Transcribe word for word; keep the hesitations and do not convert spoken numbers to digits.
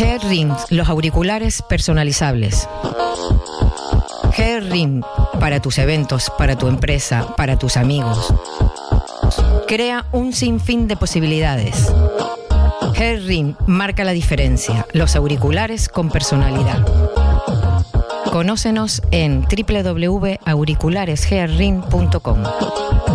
Headrim, los auriculares personalizables. Headrim, para tus eventos, para tu empresa, para tus amigos. Crea un sinfín de posibilidades. Headrim marca la diferencia. Los auriculares con personalidad. Conócenos en doble u doble u doble u punto auriculares headrim punto com.